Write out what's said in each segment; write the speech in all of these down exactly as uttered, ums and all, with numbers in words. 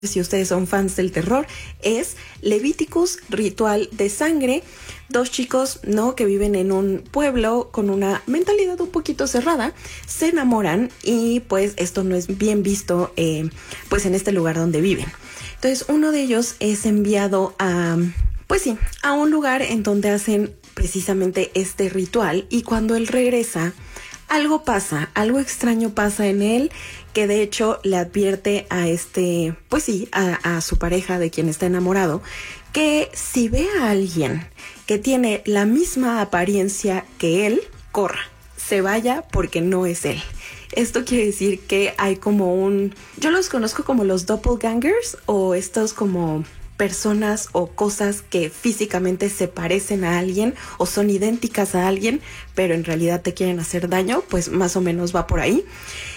si ustedes son fans del terror, es Leviticus, Ritual de Sangre. Dos chicos, ¿no?, que viven en un pueblo con una mentalidad un poquito cerrada, se enamoran y pues esto no es bien visto eh, pues en este lugar donde viven. Entonces uno de ellos es enviado a, pues sí, a un lugar en donde hacen precisamente este ritual, y cuando él regresa, algo pasa, algo extraño pasa en él, que de hecho le advierte a este, pues sí, a, a su pareja de quien está enamorado, que si ve a alguien que tiene la misma apariencia que él, corra, se vaya porque no es él. Esto quiere decir que hay como un, yo los conozco como los doppelgangers, o estos como personas o cosas que físicamente se parecen a alguien o son idénticas a alguien, pero en realidad te quieren hacer daño, pues más o menos va por ahí.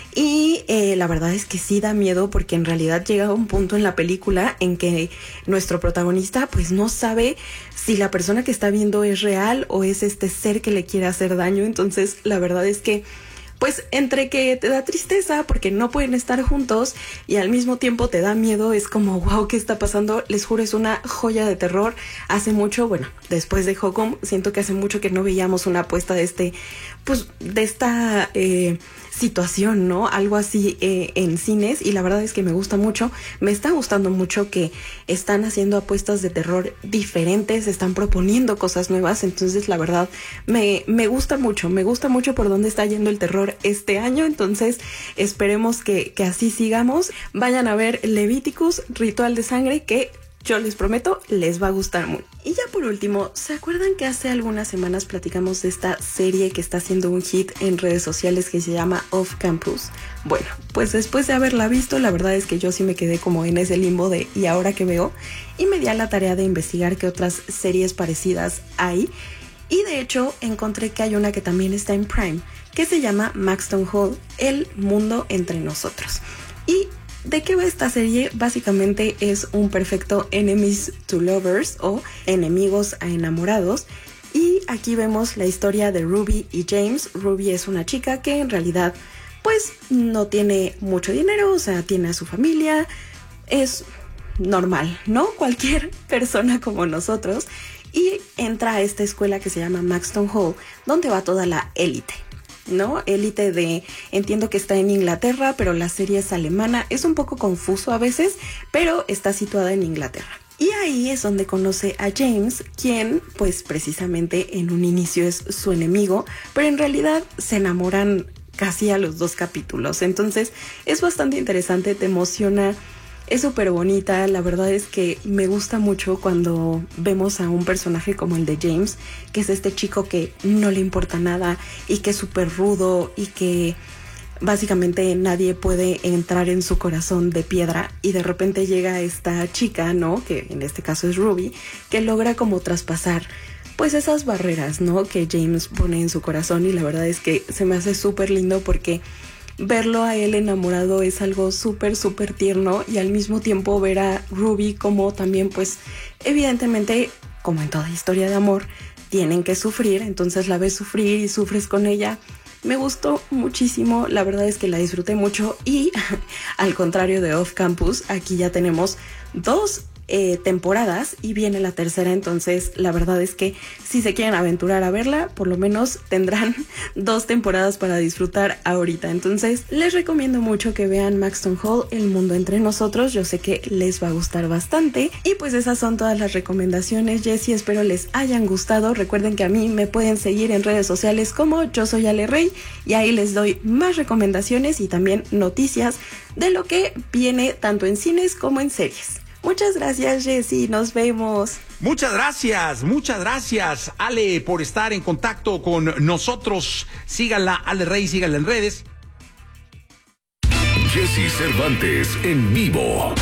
Y eh, la verdad es que sí da miedo, porque en realidad llega un punto en la película en que nuestro protagonista pues no sabe si la persona que está viendo es real o es este ser que le quiere hacer daño. Entonces la verdad es que pues entre que te da tristeza porque no pueden estar juntos y al mismo tiempo te da miedo, es como wow, ¿qué está pasando? Les juro, es una joya de terror. Hace mucho, bueno, después de Hocom, siento que hace mucho que no veíamos una apuesta de este, pues de esta eh, situación, ¿no? Algo así eh, en cines, y la verdad es que me gusta mucho. Me está gustando mucho que están haciendo apuestas de terror diferentes, están proponiendo cosas nuevas. Entonces la verdad me, me gusta mucho, me gusta mucho por dónde está yendo el terror este año. Entonces esperemos que, que así sigamos. Vayan a ver Leviticus, Ritual de Sangre, que yo les prometo les va a gustar mucho. Y ya por último, ¿se acuerdan que hace algunas semanas platicamos de esta serie que está haciendo un hit en redes sociales que se llama Off Campus? Bueno, pues después de haberla visto, la verdad es que yo sí me quedé como en ese limbo de ¿y ahora qué veo? Y me di a la tarea de investigar qué otras series parecidas hay. Y de hecho encontré que hay una que también está en Prime, que se llama Maxton Hall, El Mundo Entre Nosotros. Y ¿de qué va esta serie? Básicamente es un perfecto enemies to lovers, o enemigos a enamorados. Y aquí vemos la historia de Ruby y James. Ruby es una chica que en realidad pues no tiene mucho dinero, o sea, tiene a su familia, es normal, ¿no? Cualquier persona como nosotros. Y entra a esta escuela que se llama Maxton Hall, donde va toda la élite, ¿no? Élite de, entiendo que está en Inglaterra, pero la serie es alemana. Es un poco confuso a veces, pero está situada en Inglaterra. Y ahí es donde conoce a James, quien pues precisamente en un inicio es su enemigo, pero en realidad se enamoran casi a los dos capítulos. Entonces es bastante interesante, te emociona. Es súper bonita, la verdad es que me gusta mucho cuando vemos a un personaje como el de James, que es este chico que no le importa nada y que es súper rudo y que básicamente nadie puede entrar en su corazón de piedra, y de repente llega esta chica, ¿no?, que en este caso es Ruby, que logra como traspasar pues esas barreras, ¿no?, que James pone en su corazón. Y la verdad es que se me hace súper lindo porque verlo a él enamorado es algo súper, súper tierno, y al mismo tiempo ver a Ruby como también, pues, evidentemente, como en toda historia de amor, tienen que sufrir. Entonces la ves sufrir y sufres con ella. Me gustó muchísimo, la verdad es que la disfruté mucho. Y al contrario de Off Campus, aquí ya tenemos dos Eh, temporadas y viene la tercera. Entonces la verdad es que si se quieren aventurar a verla, por lo menos tendrán dos temporadas para disfrutar ahorita. Entonces les recomiendo mucho que vean Maxton Hall, El Mundo Entre Nosotros. Yo sé que les va a gustar bastante. Y pues esas son todas las recomendaciones, Jessie, espero les hayan gustado. Recuerden que a mí me pueden seguir en redes sociales como Yo Soy Ale Rey, y ahí les doy más recomendaciones y también noticias de lo que viene tanto en cines como en series. Muchas gracias, Jessie, nos vemos. Muchas gracias, muchas gracias, Ale, por estar en contacto con nosotros. Síganla, Ale Rey, síganla en redes. Jessie Cervantes en vivo.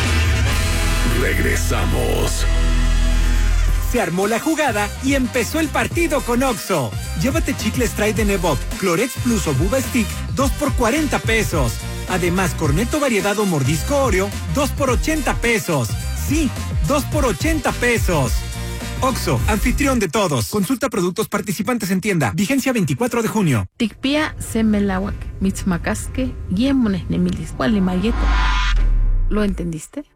Regresamos. Se armó la jugada y empezó el partido con Oxxo. Llévate chicles Try de Nebot, Clorex Plus o Buba Stick, dos por cuarenta pesos. Además, Corneto Variedad o Mordisco Oreo, dos por ochenta pesos. Sí, dos por ochenta pesos. Oxxo, anfitrión de todos. Consulta productos participantes en tienda. Vigencia veinticuatro de junio. Tikpia semelawak, mitzmacasque, yemones nemilis, cualimayeto. ¿Lo entendiste?